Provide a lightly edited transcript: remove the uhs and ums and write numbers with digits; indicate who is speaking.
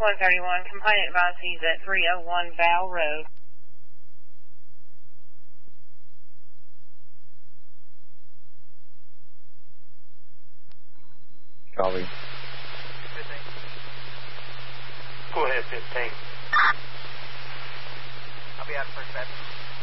Speaker 1: 131, complainant advised he's at 301 Val Road.
Speaker 2: Copy.
Speaker 3: 15. Go ahead, 15.
Speaker 4: I'll be out first, Baptist.